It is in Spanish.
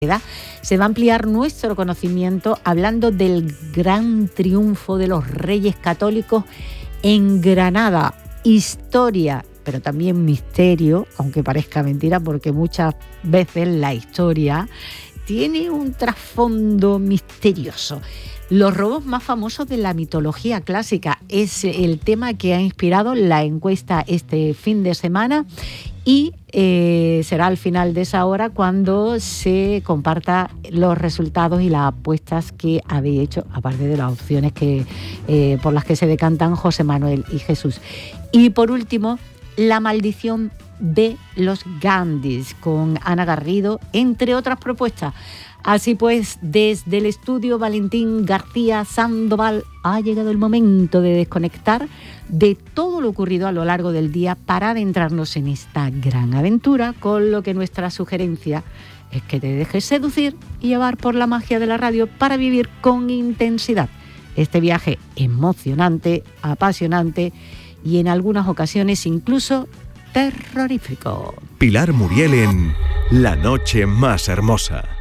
Se va a ampliar nuestro conocimiento hablando del gran triunfo de los Reyes Católicos en Granada. Historia, pero también misterio, aunque parezca mentira, porque muchas veces la historia tiene un trasfondo misterioso. Los robos más famosos de la mitología clásica es el tema que ha inspirado la encuesta este fin de semana y será al final de esa hora cuando se comparta los resultados y las apuestas que habéis hecho, aparte de las opciones por las que se decantan José Manuel y Jesús. Y por último, la maldición de los Gandhis con Ana Garrido, entre otras propuestas. Así pues, desde el estudio Valentín García Sandoval ha llegado el momento de desconectar de todo lo ocurrido a lo largo del día para adentrarnos en esta gran aventura, con lo que nuestra sugerencia es que te dejes seducir y llevar por la magia de la radio para vivir con intensidad este viaje emocionante, apasionante y en algunas ocasiones incluso terrorífico. Pilar Muriel en La Noche Más Hermosa.